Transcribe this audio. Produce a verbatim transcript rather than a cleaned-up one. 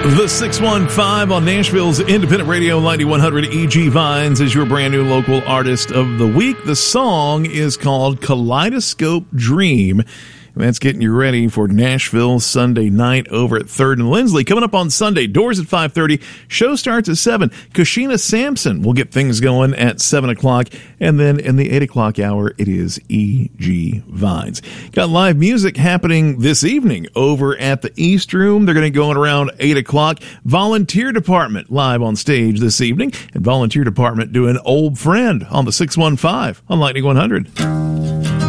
The six one five on Nashville's independent radio, ninety-one hundred E G Vines, is your brand new local artist of the week. The song is called Kaleidoscope Dream. And that's getting you ready for Nashville Sunday night over at third and Lindsley. Coming up on Sunday, doors at five thirty, show starts at seven. Kushina Sampson will get things going at seven o'clock. And then in the eight o'clock hour, it is E G Vines. Got live music happening this evening over at the East Room. They're going to be going around eight o'clock. Volunteer Department live on stage this evening. And Volunteer Department doing Old Friend on the six one five on Lightning one hundred.